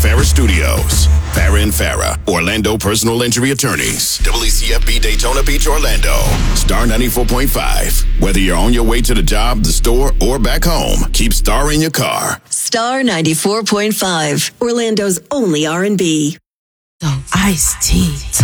Farah Studios. Farah and Farah, Orlando personal injury attorneys. WCFB Daytona Beach, Orlando. Star 94.5. Whether you're on your way to the job, the store, or back home, keep Star in your car. Star 94.5. Orlando's only R&B. Iced tea.